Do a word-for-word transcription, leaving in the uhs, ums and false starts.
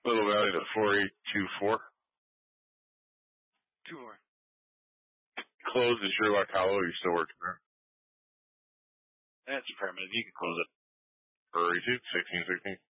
Little Valley to four eight two four. Two four. Closed in Sherlock Hollow. You still working there? That's affirmative. You can close it. Or is it sixteen sixteen?